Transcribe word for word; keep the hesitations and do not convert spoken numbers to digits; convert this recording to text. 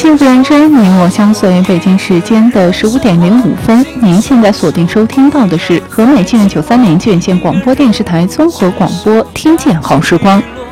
幸福人生，你我相随。北京时间的十五点零五分，您现在锁定收听到的是和美纪元九三年纪元县广播电视台综合广播《听见好时光》，